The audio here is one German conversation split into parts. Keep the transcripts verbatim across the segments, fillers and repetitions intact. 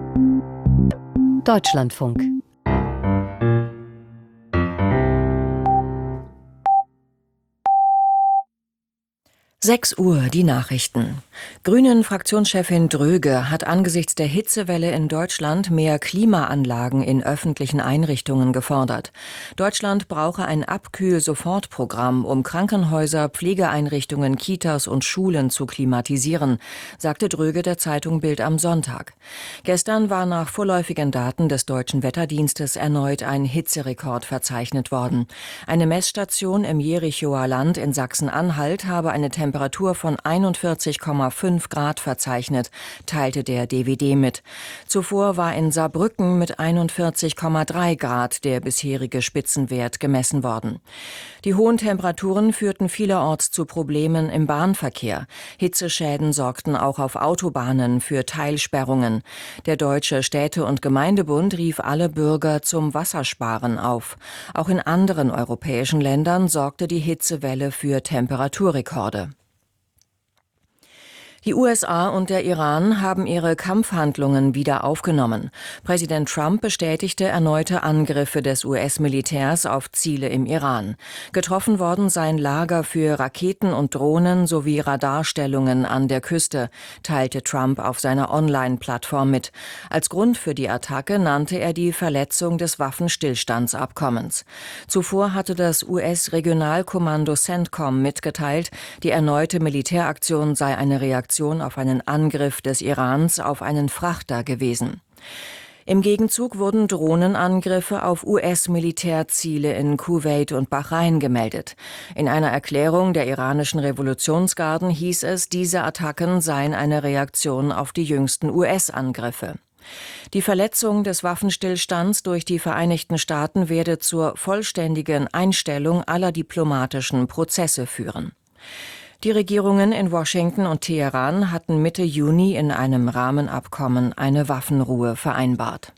Deutschlandfunk. sechs Uhr, die Nachrichten. Grünen-Fraktionschefin Dröge hat angesichts der Hitzewelle in Deutschland mehr Klimaanlagen in öffentlichen Einrichtungen gefordert. Deutschland brauche ein Abkühl-Sofortprogramm, um Krankenhäuser, Pflegeeinrichtungen, Kitas und Schulen zu klimatisieren, sagte Dröge der Zeitung Bild am Sonntag. Gestern war nach vorläufigen Daten des Deutschen Wetterdienstes erneut ein Hitzerekord verzeichnet worden. Eine Messstation im Jerichoer Land in Sachsen-Anhalt habe eine Temperatur Temperatur von einundvierzig Komma fünf Grad verzeichnet, teilte der D W D mit. Zuvor war in Saarbrücken mit einundvierzig Komma drei Grad der bisherige Spitzenwert gemessen worden. Die hohen Temperaturen führten vielerorts zu Problemen im Bahnverkehr. Hitzeschäden sorgten auch auf Autobahnen für Teilsperrungen. Der Deutsche Städte- und Gemeindebund rief alle Bürger zum Wassersparen auf. Auch in anderen europäischen Ländern sorgte die Hitzewelle für Temperaturrekorde. Die U S A und der Iran haben ihre Kampfhandlungen wieder aufgenommen. Präsident Trump bestätigte erneute Angriffe des U S-Militärs auf Ziele im Iran. Getroffen worden seien Lager für Raketen und Drohnen sowie Radarstellungen an der Küste, teilte Trump auf seiner Online-Plattform mit. Als Grund für die Attacke nannte er die Verletzung des Waffenstillstandsabkommens. Zuvor hatte das U S-Regionalkommando CENTCOM mitgeteilt, die erneute Militäraktion sei eine Reaktion auf einen Angriff des Irans auf einen Frachter gewesen. Im Gegenzug wurden Drohnenangriffe auf U S-Militärziele in Kuwait und Bahrain gemeldet. In einer Erklärung der iranischen Revolutionsgarden hieß es, diese Attacken seien eine Reaktion auf die jüngsten U S-Angriffe. Die Verletzung des Waffenstillstands durch die Vereinigten Staaten werde zur vollständigen Einstellung aller diplomatischen Prozesse führen. Die Regierungen in Washington und Teheran hatten Mitte Juni in einem Rahmenabkommen eine Waffenruhe vereinbart.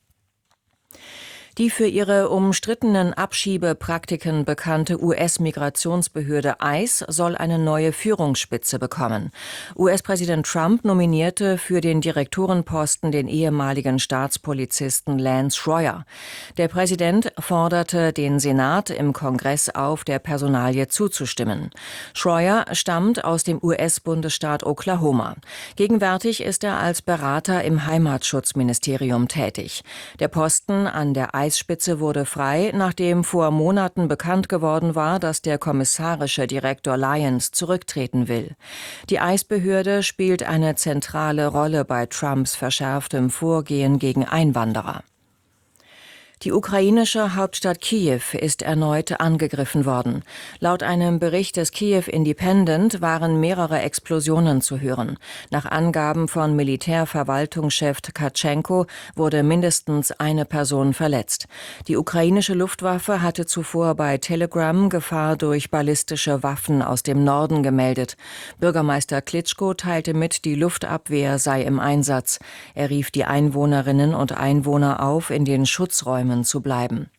Die für ihre umstrittenen Abschiebepraktiken bekannte U S-Migrationsbehörde ICE soll eine neue Führungsspitze bekommen. U S-Präsident Trump nominierte für den Direktorenposten den ehemaligen Staatspolizisten Lance Schroyer. Der Präsident forderte den Senat im Kongress auf, der Personalie zuzustimmen. Schroyer stammt aus dem U S-Bundesstaat Oklahoma. Gegenwärtig ist er als Berater im Heimatschutzministerium tätig. Der Posten an der ICE-Spitze wurde frei, nachdem vor Monaten bekannt geworden war, dass der kommissarische Direktor Lyons zurücktreten will. Die ICE-Behörde spielt eine zentrale Rolle bei Trumps verschärftem Vorgehen gegen Einwanderer. Die ukrainische Hauptstadt Kiew ist erneut angegriffen worden. Laut einem Bericht des Kiew Independent waren mehrere Explosionen zu hören. Nach Angaben von Militärverwaltungschef Tkatschenko wurde mindestens eine Person verletzt. Die ukrainische Luftwaffe hatte zuvor bei Telegram Gefahr durch ballistische Waffen aus dem Norden gemeldet. Bürgermeister Klitschko teilte mit, die Luftabwehr sei im Einsatz. Er rief die Einwohnerinnen und Einwohner auf, in den Schutzräumen zu bleiben.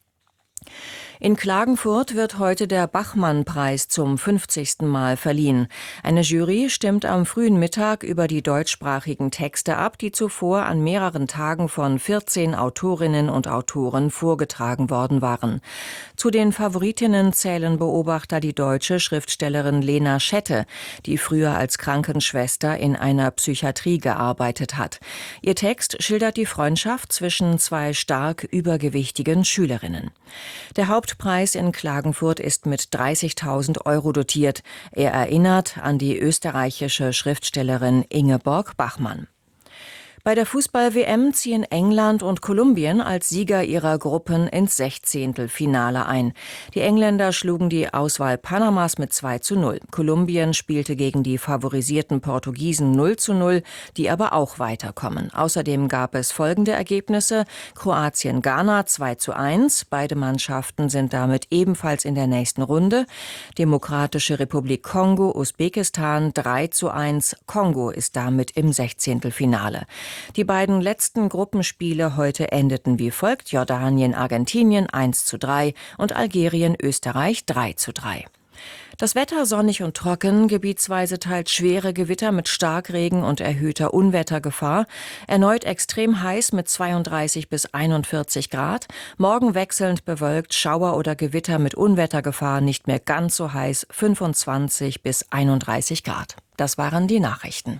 In Klagenfurt wird heute der Bachmann-Preis zum fünfzigsten Mal verliehen. Eine Jury stimmt am frühen Mittag über die deutschsprachigen Texte ab, die zuvor an mehreren Tagen von vierzehn Autorinnen und Autoren vorgetragen worden waren. Zu den Favoritinnen zählen Beobachter die deutsche Schriftstellerin Lena Schette, die früher als Krankenschwester in einer Psychiatrie gearbeitet hat. Ihr Text schildert die Freundschaft zwischen zwei stark übergewichtigen Schülerinnen. Der Hauptpreis in Klagenfurt ist mit dreißigtausend Euro dotiert. Er erinnert an die österreichische Schriftstellerin Ingeborg Bachmann. Bei der Fußball-W M ziehen England und Kolumbien als Sieger ihrer Gruppen ins Sechzehntelfinale ein. Die Engländer schlugen die Auswahl Panamas mit zwei zu null. Kolumbien spielte gegen die favorisierten Portugiesen null zu null, die aber auch weiterkommen. Außerdem gab es folgende Ergebnisse: Kroatien-Ghana zwei zu eins. Beide Mannschaften sind damit ebenfalls in der nächsten Runde. Demokratische Republik Kongo, Usbekistan drei zu eins. Kongo ist damit im Sechzehntelfinale. Die beiden letzten Gruppenspiele heute endeten wie folgt: Jordanien, Argentinien eins zu drei und Algerien, Österreich drei zu drei. Das Wetter sonnig und trocken, gebietsweise teils schwere Gewitter mit Starkregen und erhöhter Unwettergefahr. Erneut extrem heiß mit zweiunddreißig bis einundvierzig Grad. Morgen wechselnd bewölkt, Schauer oder Gewitter mit Unwettergefahr, nicht mehr ganz so heiß, fünfundzwanzig bis einunddreißig Grad. Das waren die Nachrichten.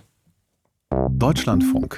Deutschlandfunk.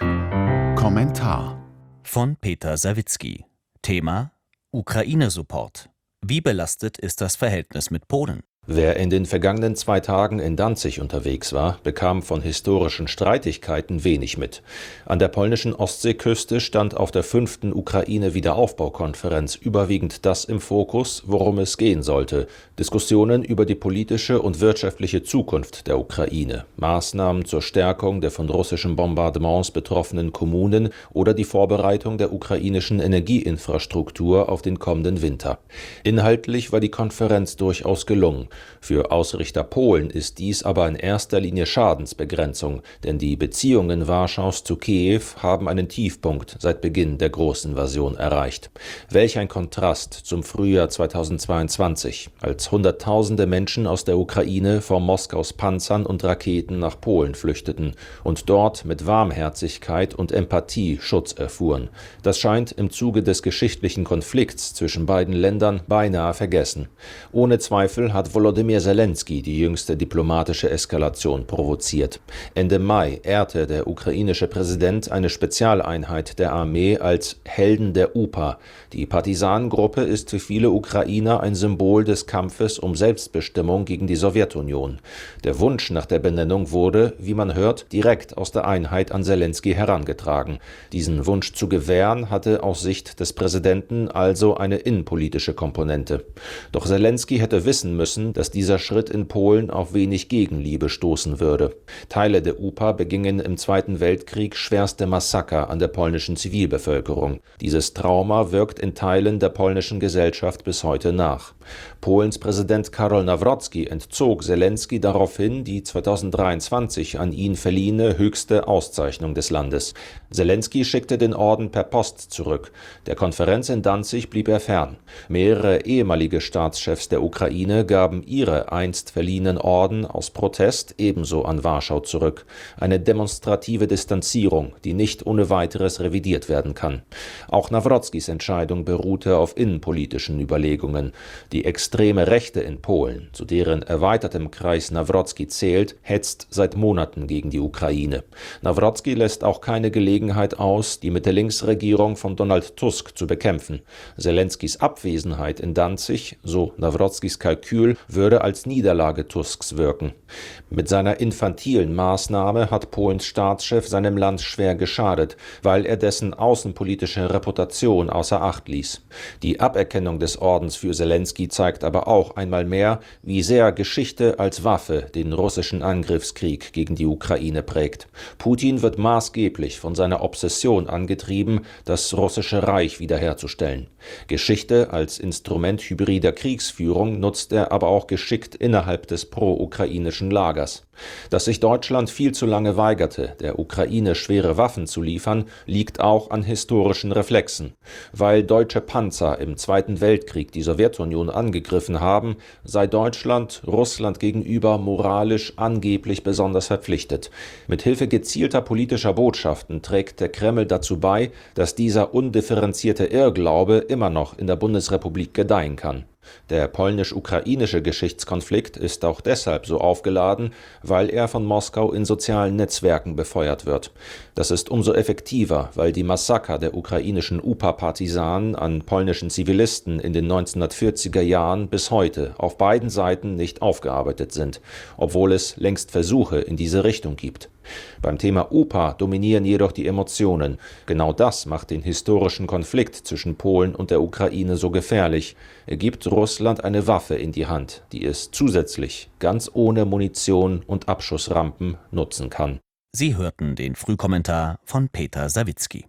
Kommentar von Peter Sawicki. Thema: Ukraine-Support. Wie belastet ist das Verhältnis mit Polen? Wer in den vergangenen zwei Tagen in Danzig unterwegs war, bekam von historischen Streitigkeiten wenig mit. An der polnischen Ostseeküste stand auf der fünften Ukraine-Wiederaufbaukonferenz überwiegend das im Fokus, worum es gehen sollte: Diskussionen über die politische und wirtschaftliche Zukunft der Ukraine, Maßnahmen zur Stärkung der von russischen Bombardements betroffenen Kommunen oder die Vorbereitung der ukrainischen Energieinfrastruktur auf den kommenden Winter. Inhaltlich war die Konferenz durchaus gelungen. Für Ausrichter Polen ist dies aber in erster Linie Schadensbegrenzung, denn die Beziehungen Warschaus zu Kiew haben einen Tiefpunkt seit Beginn der Großinvasion erreicht. Welch ein Kontrast zum Frühjahr zweitausendzweiundzwanzig, als Hunderttausende Menschen aus der Ukraine vor Moskaus Panzern und Raketen nach Polen flüchteten und dort mit Warmherzigkeit und Empathie Schutz erfuhren. Das scheint im Zuge des geschichtlichen Konflikts zwischen beiden Ländern beinahe vergessen. Ohne Zweifel hat Volodymyr Zelensky die jüngste diplomatische Eskalation provoziert. Ende Mai ehrte der ukrainische Präsident eine Spezialeinheit der Armee als Helden der U P A. Die Partisanengruppe ist für viele Ukrainer ein Symbol des Kampfes um Selbstbestimmung gegen die Sowjetunion. Der Wunsch nach der Benennung wurde, wie man hört, direkt aus der Einheit an Zelensky herangetragen. Diesen Wunsch zu gewähren hatte aus Sicht des Präsidenten also eine innenpolitische Komponente. Doch Zelensky hätte wissen müssen, dass dieser Schritt in Polen auf wenig Gegenliebe stoßen würde. Teile der U P A begingen im Zweiten Weltkrieg schwerste Massaker an der polnischen Zivilbevölkerung. Dieses Trauma wirkt in Teilen der polnischen Gesellschaft bis heute nach. Polens Präsident Karol Nawrocki entzog Zelensky daraufhin die zweitausenddreiundzwanzig an ihn verliehene höchste Auszeichnung des Landes. Zelensky schickte den Orden per Post zurück. Der Konferenz in Danzig blieb er fern. Mehrere ehemalige Staatschefs der Ukraine gaben ihre einst verliehenen Orden aus Protest ebenso an Warschau zurück. Eine demonstrative Distanzierung, die nicht ohne weiteres revidiert werden kann. Auch Nawrockis Entscheidung beruhte auf innenpolitischen Überlegungen. Die extreme Rechte in Polen, zu deren erweitertem Kreis Nawrocki zählt, hetzt seit Monaten gegen die Ukraine. Nawrocki lässt auch keine Gelegenheit aus, die Mitte-Links-Regierung von Donald Tusk zu bekämpfen. Zelenskys Abwesenheit in Danzig, so Nawrockis Kalkül, würde als Niederlage Tusks wirken. Mit seiner infantilen Maßnahme hat Polens Staatschef seinem Land schwer geschadet, weil er dessen außenpolitische Reputation außer Acht ließ. Die Aberkennung des Ordens für Zelensky zeigt aber auch einmal mehr, wie sehr Geschichte als Waffe den russischen Angriffskrieg gegen die Ukraine prägt. Putin wird maßgeblich von seiner Obsession angetrieben, das russische Reich wiederherzustellen. Geschichte als Instrument hybrider Kriegsführung nutzt er aber auch geschickt innerhalb des pro-ukrainischen Lagers. Dass sich Deutschland viel zu lange weigerte, der Ukraine schwere Waffen zu liefern, liegt auch an historischen Reflexen. Weil deutsche Panzer im Zweiten Weltkrieg die Sowjetunion angegriffen haben, sei Deutschland Russland gegenüber moralisch angeblich besonders verpflichtet. Mit Hilfe gezielter politischer Botschaften trägt der Kreml dazu bei, dass dieser undifferenzierte Irrglaube immer noch in der Bundesrepublik gedeihen kann. Der polnisch-ukrainische Geschichtskonflikt ist auch deshalb so aufgeladen, weil er von Moskau in sozialen Netzwerken befeuert wird. Das ist umso effektiver, weil die Massaker der ukrainischen U P A-Partisanen an polnischen Zivilisten in den neunzehnhundertvierziger Jahren bis heute auf beiden Seiten nicht aufgearbeitet sind, obwohl es längst Versuche in diese Richtung gibt. Beim Thema U P A dominieren jedoch die Emotionen. Genau das macht den historischen Konflikt zwischen Polen und der Ukraine so gefährlich. Er gibt Russland eine Waffe in die Hand, die es zusätzlich ganz ohne Munition und Abschussrampen nutzen kann. Sie hörten den Frühkommentar von Peter Sawicki.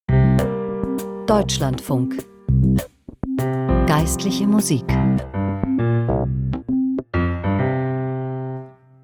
Deutschlandfunk. Geistliche Musik.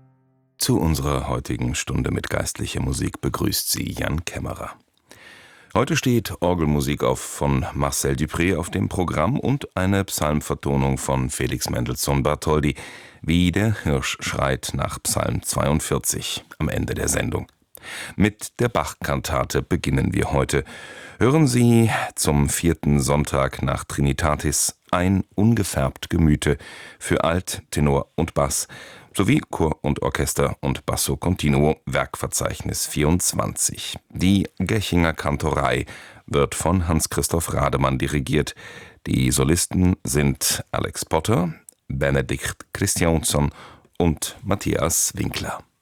Zu unserer heutigen Stunde mit geistlicher Musik begrüßt sie Jan Kämmerer. Heute steht Orgelmusik auf von Marcel Dupré auf dem Programm und eine Psalmvertonung von Felix Mendelssohn Bartholdy, Wie der Hirsch schreit nach Psalm zweiundvierzig am Ende der Sendung. Mit der Bach-Kantate beginnen wir heute. Hören Sie zum vierten Sonntag nach Trinitatis ein ungefärbt Gemüte für Alt, Tenor und Bass sowie Chor und Orchester und Basso Continuo, Werkverzeichnis vierundzwanzig. Die Gechinger Kantorei wird von Hans-Christoph Rademann dirigiert. Die Solisten sind Alex Potter, Benedikt Christiansson und Matthias Winkler.